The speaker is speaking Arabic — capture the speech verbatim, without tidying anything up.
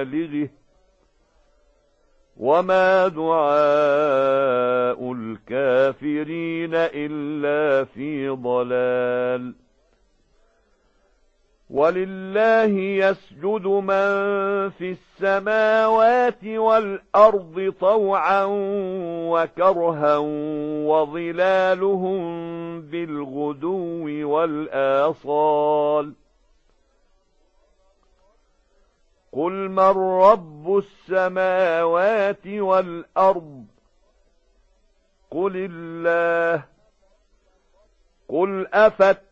ببالغه وما دعاء الكافرين إلا في ضلال ولله يسجد من في السماوات والأرض طوعا وكرها وظلالهم بالغدو والآصال قل من رب السماوات والأرض قل الله قل أفت